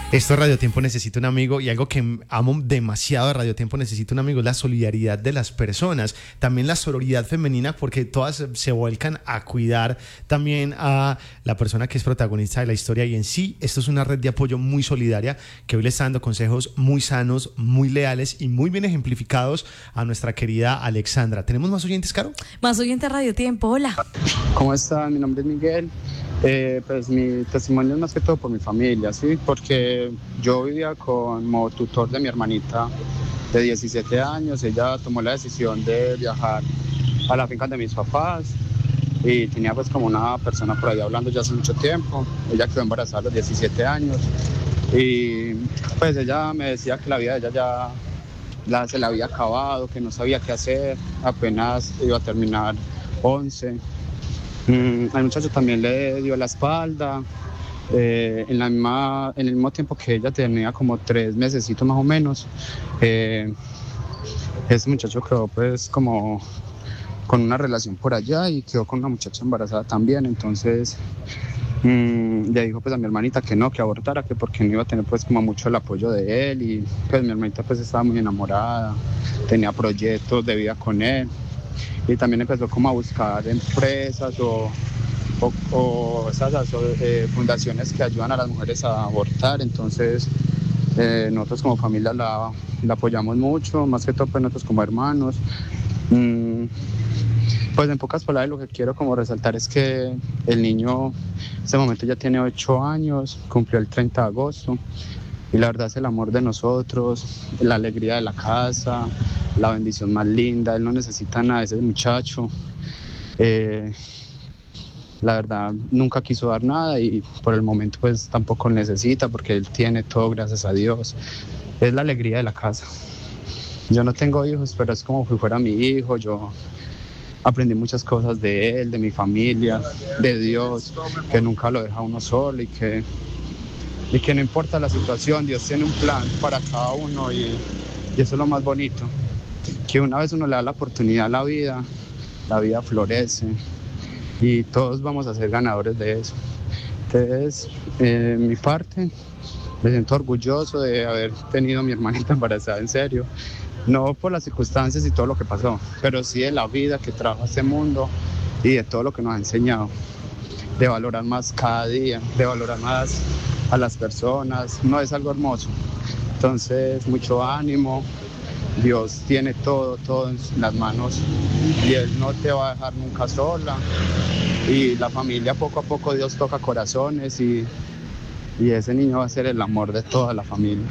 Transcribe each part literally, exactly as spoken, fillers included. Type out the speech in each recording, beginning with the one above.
Esto es Radio Tiempo Necesita un Amigo, y algo que amo demasiado de Radio Tiempo Necesita un Amigo es la solidaridad de las personas, también la sororidad femenina, porque todas se vuelcan a cuidar también a la persona que es protagonista de la historia, y en sí esto es una red de apoyo muy solidaria que hoy le está dando consejos muy sanos, muy leales y muy bien ejemplificados a nuestra querida Alexandra. ¿Tenemos más oyentes, Caro? Más oyentes Radio Tiempo, hola. ¿Cómo están? Mi nombre es Miguel. Eh, pues mi testimonio es más que todo por mi familia, ¿sí? Porque yo vivía como tutor de mi hermanita de diecisiete años. Ella tomó la decisión de viajar a la finca de mis papás y tenía pues como una persona por ahí hablando ya hace mucho tiempo. Ella quedó embarazada a los diecisiete años y pues ella me decía que la vida de ella ya la, se la había acabado, que no sabía qué hacer, apenas iba a terminar once. Mm, al muchacho también le dio la espalda, eh, en, la misma, en el mismo tiempo que ella tenía como tres mesecitos más o menos. Eh, ese muchacho quedó pues como con una relación por allá y quedó con una muchacha embarazada también. Entonces mm, le dijo pues a mi hermanita que no, que abortara, que porque no iba a tener pues como mucho el apoyo de él, y pues mi hermanita pues estaba muy enamorada, tenía proyectos de vida con él. Y también empezó como a buscar empresas o, o, o esas eh, fundaciones que ayudan a las mujeres a abortar. Entonces eh, nosotros como familia la, la apoyamos mucho, más que todo pues nosotros como hermanos. Mm, pues en pocas palabras lo que quiero como resaltar es que el niño en este momento ya tiene ocho años, cumplió el treinta de agosto. Y la verdad es el amor de nosotros, la alegría de la casa, la bendición más linda. Él no necesita nada de ese muchacho. Eh, la verdad nunca quiso dar nada y por el momento pues tampoco necesita, porque él tiene todo, gracias a Dios. Es la alegría de la casa. Yo no tengo hijos, pero es como si fuera mi hijo. Yo aprendí muchas cosas de él, de mi familia, de Dios, que nunca lo deja uno solo y que... y que no importa la situación, Dios tiene un plan para cada uno, y, y eso es lo más bonito, que una vez uno le da la oportunidad a la vida, la vida florece y todos vamos a ser ganadores de eso. Entonces, eh, mi parte, me siento orgulloso de haber tenido a mi hermanita embarazada, en serio, no por las circunstancias y todo lo que pasó, pero sí de la vida que trajo este mundo y de todo lo que nos ha enseñado, de valorar más cada día, de valorar más a las personas. No, es algo hermoso. Entonces, mucho ánimo. Dios tiene todo, todo en las manos y Él no te va a dejar nunca sola. Y la familia, poco a poco, Dios toca corazones y, y ese niño va a ser el amor de toda la familia.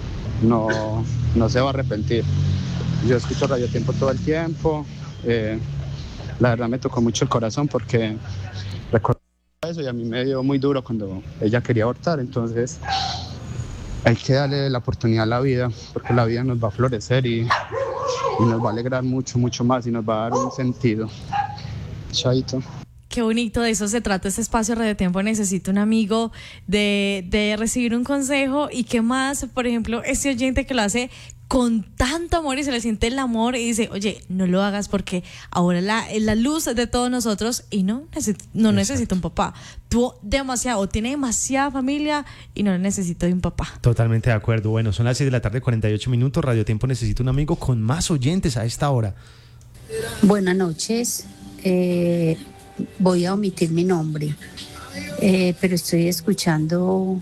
No, no se va a arrepentir. Yo escucho Radio Tiempo todo el tiempo. Eh, la verdad me tocó mucho el corazón porque recuerdo eso y a mí me dio muy duro cuando ella quería abortar. Entonces hay que darle la oportunidad a la vida, porque la vida nos va a florecer y, y nos va a alegrar mucho, mucho más y nos va a dar un sentido. Chaito. Qué bonito, de eso se trata este espacio Radio Tiempo Necesita un Amigo, de, de recibir un consejo. Y qué más, por ejemplo, este oyente que lo hace con tanto amor y se le siente el amor y dice, oye, no lo hagas porque ahora la, la luz es de todos nosotros y no, necesita, no necesita un papá. Tuvo demasiado, tiene demasiada familia y no necesita de un papá. Totalmente de acuerdo. Bueno, son las seis de la tarde, cuarenta y ocho minutos. Radio Tiempo Necesita un Amigo con más oyentes a esta hora. Buenas noches. Eh, voy a omitir mi nombre, eh, pero estoy escuchando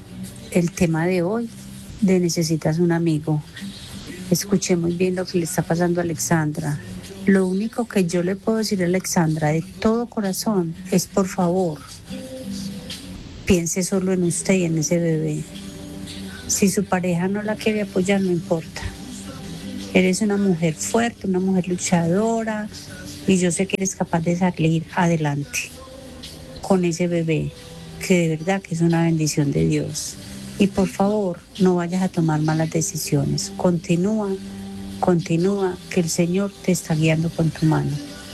el tema de hoy de Necesitas un Amigo. Escuché muy bien lo que le está pasando a Alexandra. Lo único que yo le puedo decir a Alexandra de todo corazón es, por favor, piense solo en usted y en ese bebé. Si su pareja no la quiere apoyar, no importa. Eres una mujer fuerte, una mujer luchadora, y yo sé que eres capaz de salir adelante con ese bebé, que de verdad que es una bendición de Dios. Y por favor, no vayas a tomar malas decisiones. Continúa, continúa, que el Señor te está guiando con tu mano.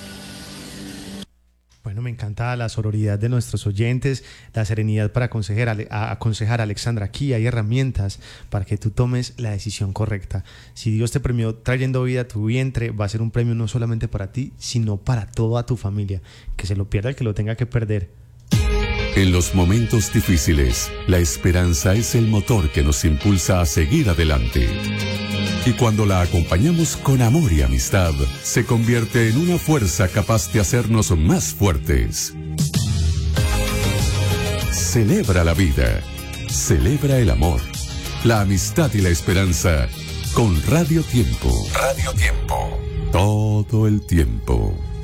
Bueno, me encanta la sororidad de nuestros oyentes, la serenidad para aconsejar a, aconsejar a Alexandra. Aquí hay herramientas para que tú tomes la decisión correcta. Si Dios te premió trayendo vida a tu vientre, va a ser un premio no solamente para ti, sino para toda tu familia. Que se lo pierda el que lo tenga que perder. En los momentos difíciles, la esperanza es el motor que nos impulsa a seguir adelante. Y cuando la acompañamos con amor y amistad, se convierte en una fuerza capaz de hacernos más fuertes. Celebra la vida, celebra el amor, la amistad y la esperanza con Radio Tiempo. Radio Tiempo. Todo el tiempo.